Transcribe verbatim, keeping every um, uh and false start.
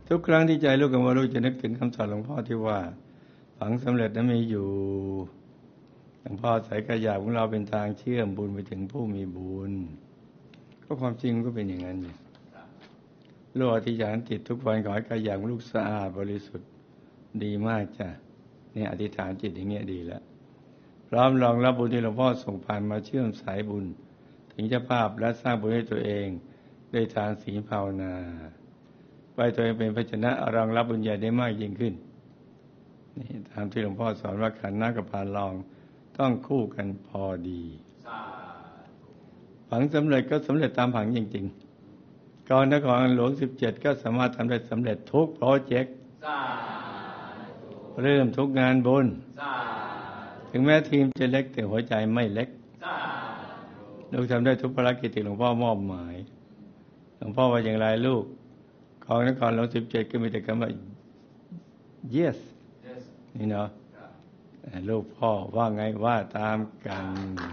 ทุกครั้งที่ใจลูกกับว่าลูกจะนึกถึงคำสอนหลวงพ่อที่ว่าฝังสำเร็จนั้นมีอยู่หลวงพ่อใส่กระยาของเราเป็นทางเชื่อมบุญไปถึงผู้มีบุญก็ความจริงก็เป็นอย่างนั้นเนี่ยลูกอธิษฐานจิตทุกวันขอให้กระยาของลูกสะอาดบริสุทธิ์ดีมากจ้ะเนี่ยอธิษฐานจิตอย่างเงี้ยดีแล้วพร้อมรองรับบุญที่หลวงพ่อส่งผ่านมาเชื่อมสายบุญถึงเจ้าภาพและสร้างบุญให้ตัวเองด้วยทานศีลภาวนาไว้ตัวเองเป็นภาชนะรองรับบุญใหญ่ได้มากยิ่งขึ้นนี่ตามที่หลวงพ่อสอนว่าขันธ์น้ำกับพานรองต้องคู่กันพอดีผังสำเร็จก็สำเร็จตามผังจริงๆก่อนนครหลวงสิบเจ็ดก็สามารถทำได้สำเร็จทุกโปรเจกต์เริ่มทุกงานบุญถึงแม้ทีมจะเล็กแต่หัวใจไม่เล็กลูกทำได้ทุกภารกิจที่หลวงพ่อมอบหมายหลวงพ่อว่าอย่างไรลูกของนครหลวงสิบเจ็ดก็มีแต่คำว่า yes นี่เนาะลูกพ่อว่าไงว่าตามกัน